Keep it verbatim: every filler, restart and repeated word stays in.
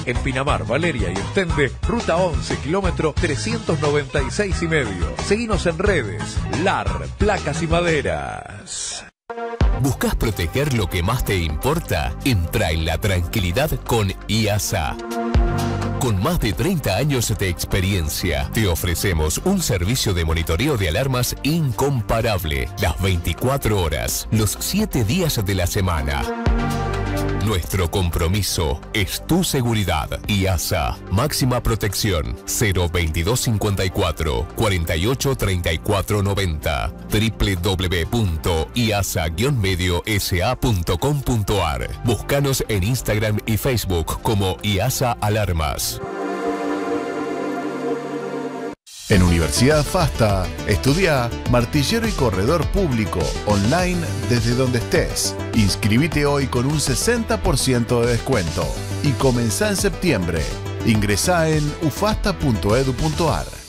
En Pinamar, Valeria y Estende, ruta once, kilómetro trescientos noventa y seis y medio. Seguinos en redes, L A R, Placas y Maderas. ¿Buscas proteger lo que más te importa? Entra en la tranquilidad con I A S A. Con más de treinta años de experiencia, te ofrecemos un servicio de monitoreo de alarmas incomparable, las veinticuatro horas, los siete días de la semana. Nuestro compromiso es tu seguridad. I A S A, máxima protección, cero veintidós cincuenta y cuatro, cuarenta y ocho treinta y cuatro noventa, doble u doble u doble u punto i a s a guion medio s a punto com punto a r. Búscanos en Instagram y Facebook como I A S A Alarmas. En Universidad FASTA, estudia Martillero y Corredor Público, online desde donde estés. Inscribite hoy con un sesenta por ciento de descuento y comenzá en septiembre. Ingresá en ufasta punto edu punto a r.